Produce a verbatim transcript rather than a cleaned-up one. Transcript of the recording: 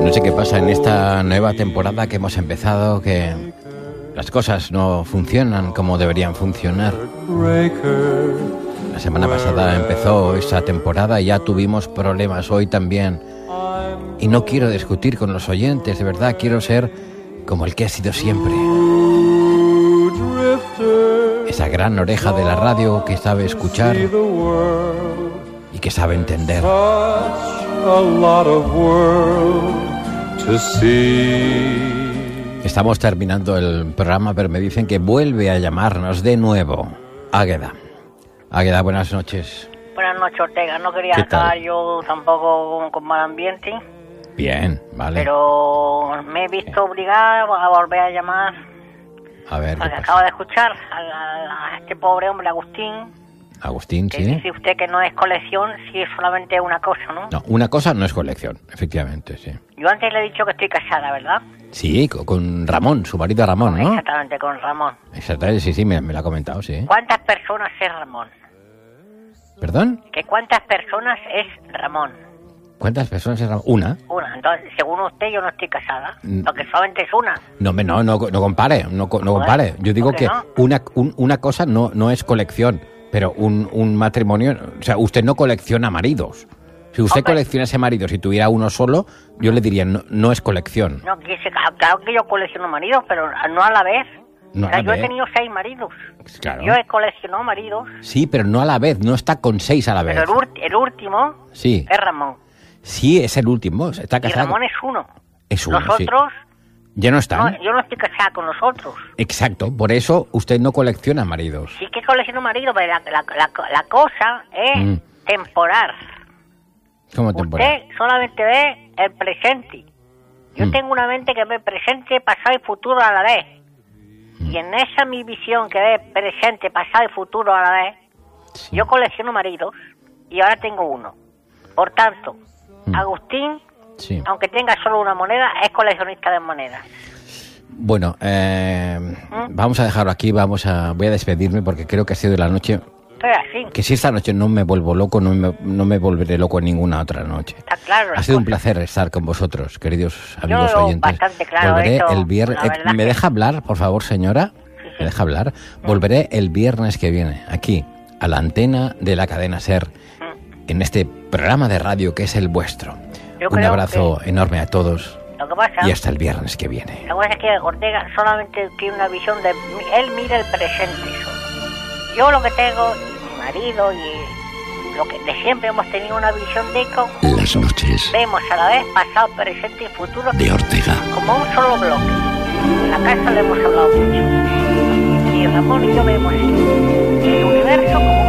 No sé qué pasa en esta nueva temporada que hemos empezado, que las cosas no funcionan como deberían funcionar. La semana pasada empezó esa temporada y ya tuvimos problemas, hoy también. Y no quiero discutir con los oyentes, de verdad, quiero ser como el que ha sido siempre. Esa gran oreja de la radio que sabe escuchar y que sabe entender. Estamos terminando el programa, pero me dicen que vuelve a llamarnos de nuevo Águeda. Águeda, buenas noches. Buenas noches, Ortega. No quería acabar yo tampoco con, con mal ambiente. Bien, vale. Pero me he visto obligado a volver a llamar. A ver. Porque acabo de escuchar a, a, a este pobre hombre, Agustín. Agustín, que sí. Dice usted que no es colección, si es solamente una cosa, ¿no? No, una cosa no es colección, efectivamente, sí. Yo antes le he dicho que estoy casada, ¿verdad? Sí, con Ramón, su marido Ramón, ¿no? Exactamente, con Ramón. Exactamente, sí, sí, me, me lo ha comentado, sí. ¿Cuántas personas es Ramón? ¿Perdón? ¿Que cuántas personas es Ramón? ¿Cuántas personas es Ramón? Una. Una. Entonces, según usted, yo no estoy casada, porque solamente es una. No, no, no, no compare, no, no compare. Yo digo que no? una, un, una cosa no, no es colección, pero un, un matrimonio... O sea, usted no colecciona maridos. Si usted Hombre. coleccionase maridos y tuviera uno solo, yo le diría, no, no es colección. No, que se, claro que yo colecciono maridos, pero no a la vez. No o sea, a la yo vez. he tenido seis maridos. Claro. Yo he coleccionado maridos. Sí, pero no a la vez, no está con seis a la vez. Pero el, ur- el último Sí. es Ramón. Sí, es el último, está Y casado. Ramón es uno. Es uno, Los sí. otros, Ya no están. no, yo no estoy casada con los otros. Exacto, por eso usted no colecciona maridos. Sí que colecciono maridos, pero la, la, la, la cosa es Mm. temporal. ¿Cómo temporal? Usted solamente ve el presente. Yo Mm. tengo una mente que ve presente, pasado y futuro a la vez. Mm. Y en esa mi visión que ve presente, pasado y futuro a la vez, Sí. yo colecciono maridos y ahora tengo uno. Por tanto, Mm. Agustín, Sí. aunque tenga solo una moneda, es coleccionista de monedas. Bueno, eh, ¿Mm? vamos a dejarlo aquí, vamos a, voy a despedirme porque creo que ha sido la noche, Pero así, que si esta noche no me vuelvo loco, no me, no me volveré loco en ninguna otra noche. está claro. Ha las sido un cosas. placer estar con vosotros, queridos amigos Yo oyentes. bastante claro Volveré esto, el viernes. la verdad ¿Me que- deja hablar, por favor, señora? Sí, sí. ¿Me deja hablar? Volveré el viernes que viene, aquí, a la antena de la cadena SER, en este programa de radio que es el vuestro. Yo Un creo abrazo enorme a todos Lo que pasa, y hasta el viernes que viene. la cosa es que Ortega solamente tiene una visión de... Él mira el presente solo. Yo lo que tengo, y mi marido, y lo que de siempre hemos tenido una visión de que Las noches vemos a la vez pasado, presente y futuro de Ortega. como un solo bloque. En la casa le hemos hablado mucho. Y Ramón y yo vemos el universo como